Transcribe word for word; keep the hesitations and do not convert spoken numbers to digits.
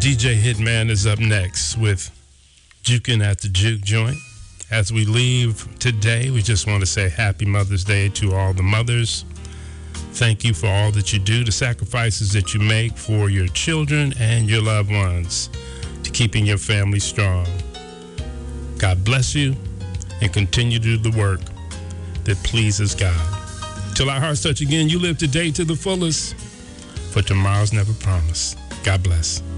D J Hitman is up next with Jukin' at the Juke Joint. As we leave today, we just want to say happy Mother's Day to all the mothers. Thank you for all that you do, the sacrifices that you make for your children and your loved ones, to keeping your family strong. God bless you and continue to do the work that pleases God. Till our hearts touch again, you live today to the fullest, for tomorrow's never promised. God bless.